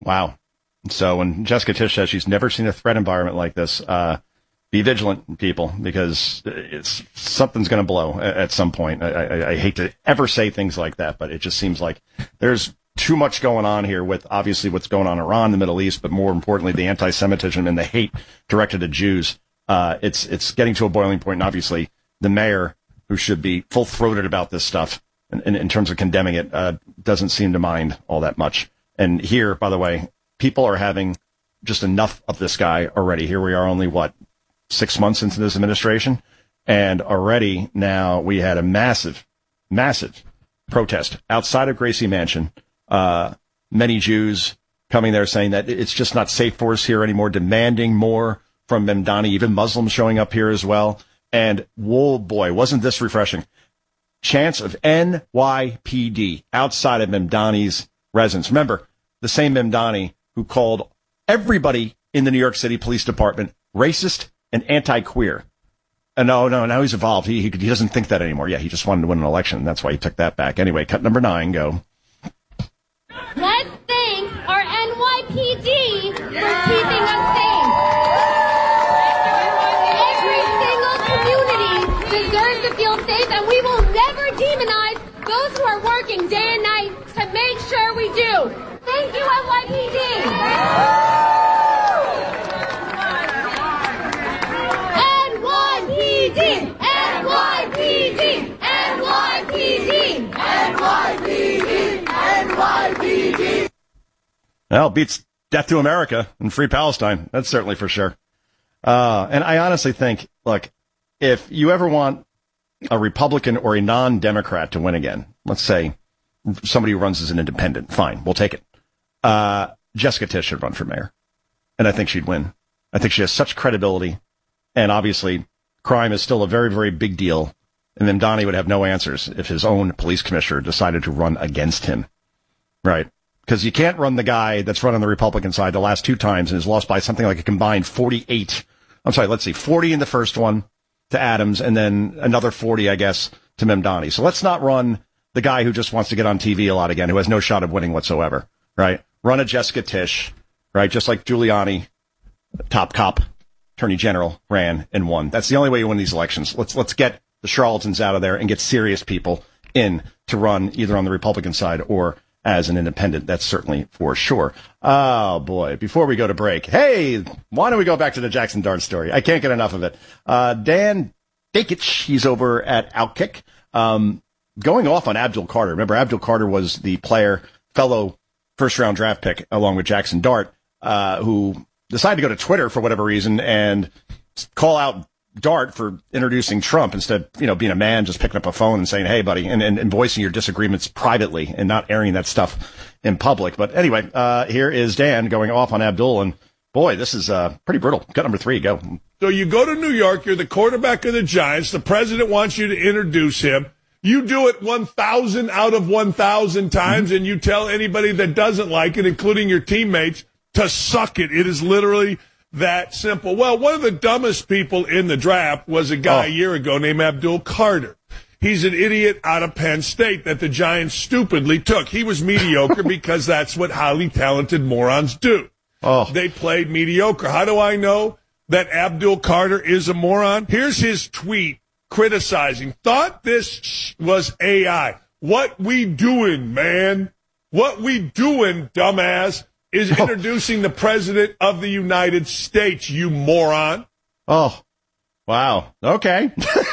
Wow. So when Jessica Tisch says she's never seen a threat environment like this, be vigilant, people, because something's going to blow at some point. I hate to ever say things like that, but it just seems like there's too much going on here with obviously what's going on in Iran, the Middle East, but more importantly, the anti-Semitism and the hate directed at Jews. It's getting to a boiling point, and obviously the mayor, who should be full-throated about this stuff in terms of condemning it, doesn't seem to mind all that much. And here, by the way, people are having just enough of this guy already. Here we are only, 6 months into this administration, and already now we had a massive protest outside of Gracie Mansion. Many Jews coming there saying that it's just not safe for us here anymore, demanding more from Mamdani, even Muslims showing up here as well. And, whoa, boy, wasn't this refreshing. Chants of NYPD outside of Mamdani's residence. Remember, the same Mamdani who called everybody in the New York City Police Department racist and anti-queer. And no, now he's evolved. He doesn't think that anymore. Yeah, he just wanted to win an election. That's why he took that back. Anyway, cut number 9, go. Let's thank our NYPD for keeping us safe. Every single community deserves to feel safe, and we will never demonize those who are working day and night to make sure we do. Thank you, NYPD. NYPD! NYPD! NYPD! NYPD! Well, beats Death to America and Free Palestine. That's certainly for sure. And I honestly think, look, if you ever want a Republican or a non-Democrat to win again, let's say somebody who runs as an independent, fine, we'll take it. Jessica Tisch should run for mayor. And I think she'd win. I think she has such credibility. And obviously, crime is still a very, very big deal. And then Mamdani would have no answers if his own police commissioner decided to run against him. Right? Because you can't run the guy that's run on the Republican side the last 2 times and has lost by something like a combined 40 in the first one to Adams and then another 40, I guess, to Mamdani. So let's not run the guy who just wants to get on TV a lot again, who has no shot of winning whatsoever. Right? Run a Jessica Tisch, right? Just like Giuliani, top cop, attorney general, ran and won. That's the only way you win these elections. Let's get the charlatans out of there and get serious people in to run either on the Republican side or as an independent. That's certainly for sure. Oh, boy. Before we go to break, hey, why don't we go back to the Jackson Dart story? I can't get enough of it. Dan Dakich, he's over at Outkick, going off on Abdul Carter. Remember, Abdul Carter was the fellow first-round draft pick along with Jackson Dart, who decided to go to Twitter for whatever reason and call out Dart for introducing Trump instead of, being a man, just picking up a phone and saying, hey, buddy, and voicing your disagreements privately and not airing that stuff in public. But anyway, here is Dan going off on Abdul. And boy, this is pretty brutal. Cut number 3, go. So you go to New York, you're the quarterback of the Giants. The president wants you to introduce him. You do it 1,000 out of 1,000 times, and you tell anybody that doesn't like it, including your teammates, to suck it. It is literally that simple. Well, one of the dumbest people in the draft was a guy a year ago named Abdul Carter. He's an idiot out of Penn State that the Giants stupidly took. He was mediocre because that's what highly talented morons do. They played mediocre. How do I know that Abdul Carter is a moron? Here's his tweet criticizing. Thought this was AI. What we doing, man? What we doing, dumbass? Is introducing the president of the United States, you moron. Oh, wow. Okay.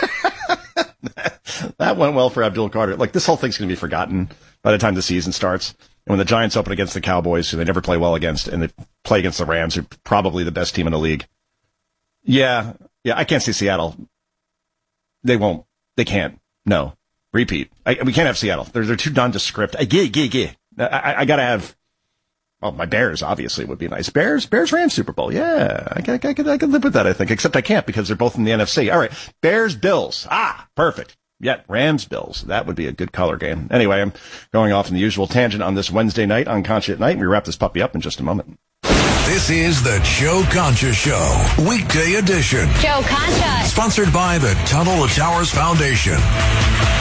That went well for Abdul Carter. Like, this whole thing's going to be forgotten by the time the season starts. And when the Giants open against the Cowboys, who they never play well against, and they play against the Rams, who are probably the best team in the league. Yeah, I can't see Seattle. They won't. They can't. No. Repeat. We can't have Seattle. They're too nondescript. I got to have... Oh, my Bears, obviously, would be nice. Bears, Rams Super Bowl. Yeah, I could live with that, I think. Except I can't because they're both in the NFC. All right. Bears, Bills. Perfect. Yeah, Rams, Bills. That would be a good color game. Anyway, I'm going off in the usual tangent on this Wednesday night on Concha at Night. We wrap this puppy up in just a moment. This is the Joe Concha Show, weekday edition. Joe Concha. Sponsored by the Tunnel to Towers Foundation.